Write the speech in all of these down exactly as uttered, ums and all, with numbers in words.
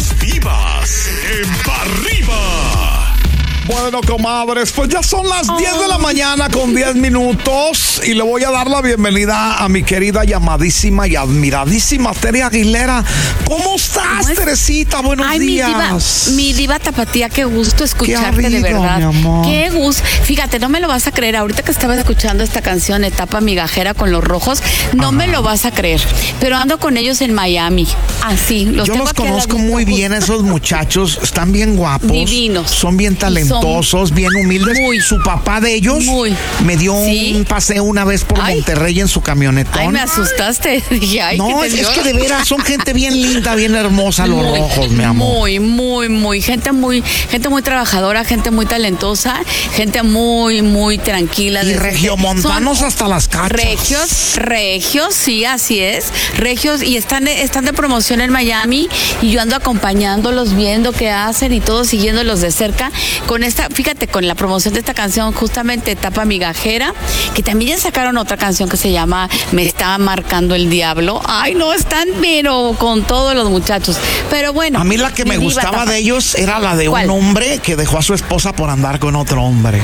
Las Divas en Pa' Arriba. Bueno, comadres, pues ya son las diez de la mañana con diez minutos y le voy a dar la bienvenida a mi querida, llamadísima y admiradísima Tere Aguilera. ¿Cómo estás, es? Teresita? Buenos Ay, días. mi diva, mi diva tapatía, qué gusto escucharte, ¿Qué ha habido, de verdad. mi amor? Qué gusto. Fíjate, no me lo vas a creer. Ahorita que estaba escuchando esta canción, Etapa Migajera con Los Rojos, no Ajá. me lo vas a creer. Pero ando con ellos en Miami. Así, los Yo tengo los aquí a la conozco vista muy justo. bien, esos muchachos. Están bien guapos. Divinos. Son bien talentosos, Son bien humildes. muy, Su papá de ellos muy. me dio ¿Sí? un paseo una vez por Ay. Monterrey en su camionetón. Ay, me asustaste. Dije, ay, No, ¿qué es, te es dio? que de veras son gente bien linda, bien hermosa, los Muy, rojos, mi amor. Muy, muy, muy. Gente muy, gente muy trabajadora, gente muy talentosa, gente muy, muy tranquila. Y de- regiomontanos son hasta las cachas. Regios, regios, sí, así es. Regios, y están de, están de promoción en Miami, y yo ando acompañándolos, viendo qué hacen y todo, siguiéndolos de cerca. Con esta, fíjate, con la promoción de esta canción, justamente Etapa Migajera, que también ya sacaron otra canción que se llama Me está marcando el diablo. Ay, no, están, pero con todos los muchachos. Pero bueno. A mí la que me mi diva gustaba tapa- de ellos era la de ¿Cuál? un hombre que dejó a su esposa por andar con otro hombre.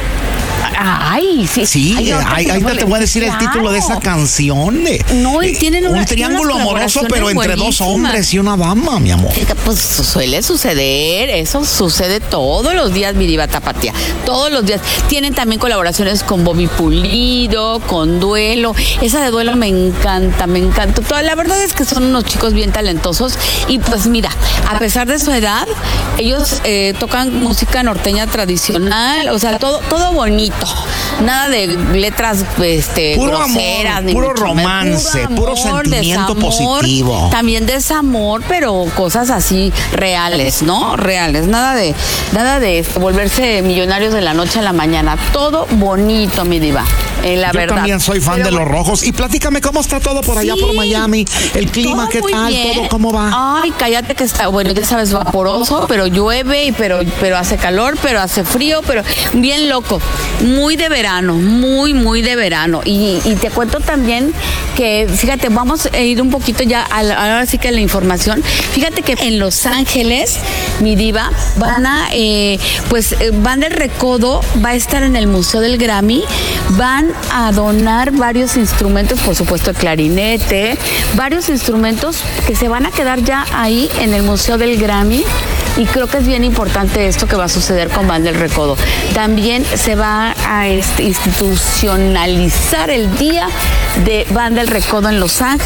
Ay, sí. Sí, Ay, ahorita ahí te ahorita voy- te voy a decir el claro. título de esa canción. De, No, y eh, tienen una- un triángulo unas amoroso, pero colaboraciones entre dos buenísimas. hombres y una dama, mi amor. Pues suele suceder, eso sucede todos los días, mi diva tapatía, todos los días. Tienen también colaboraciones con Bobby Pulido, con Duelo. Esa de Duelo me encanta, me encanta. Toda, la verdad es que son unos chicos bien talentosos y pues mira, a pesar de su edad, ellos eh, tocan música norteña tradicional, o sea, todo, todo bonito. Nada de letras este, Puro groseras, amor, ni puro mucho menos. romance, puro sentimiento desamor, positivo. También desamor, pero cosas así reales, ¿no? Reales. Nada de, nada de volverse millonarios de la noche a la mañana. Todo bonito, mi diva. Eh, la Yo verdad. también soy fan Pero de los bueno, rojos. Y platícame cómo está todo por allá, sí, por Miami. El clima, todo ¿qué muy tal? bien. ¿Todo cómo va? Ay, cállate que está, bueno, ya sabes, vaporoso, pero llueve, y pero, pero hace calor, pero hace frío, pero bien loco. Muy de verano, muy, muy de verano. Y, y te cuento también que, fíjate, vamos a ir un poquito ya, a la, ahora sí que a la información. Fíjate que en Los Ángeles, mi diva, van a, eh, pues, eh, van del Recodo, va a estar en el Museo del Grammy, van a donar varios instrumentos, por supuesto el clarinete, varios instrumentos que se van a quedar ya ahí en el Museo del Grammy. Y creo que es bien importante esto que va a suceder con Van del Recodo. También se va a este, institucionalizar el Día de Van del Recodo en Los Ángeles.